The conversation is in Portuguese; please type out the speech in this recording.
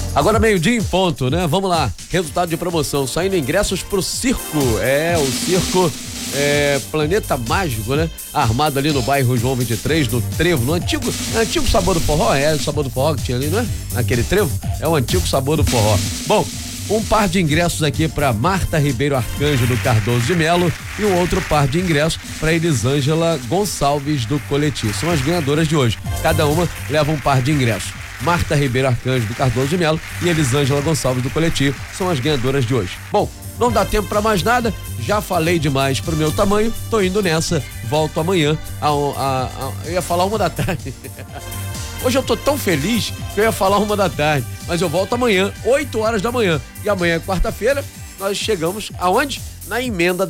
Agora meio-dia em ponto, né? Vamos lá. Resultado de promoção. Saindo ingressos pro circo. O circo Planeta Mágico, né? Armado ali no bairro João 23, no Trevo, no antigo Sabor do Forró. O Sabor do Forró que tinha ali, não é? Naquele Trevo. É o antigo Sabor do Forró. Bom, um par de ingressos aqui para Marta Ribeiro Arcanjo do Cardoso de Melo e um outro par de ingressos para Elisângela Gonçalves do Coletivo. São as ganhadoras de hoje. Cada uma leva um par de ingressos. Marta Ribeiro Arcanjo do Cardoso de Melo e Elisângela Gonçalves do Coletivo são as ganhadoras de hoje. Bom, não dá tempo para mais nada, já falei demais pro meu tamanho, tô indo nessa, volto amanhã, eu ia falar 1h. Hoje eu tô tão feliz que eu ia falar 1h, mas eu volto amanhã, 8h. E amanhã é quarta-feira, nós chegamos aonde? Na emenda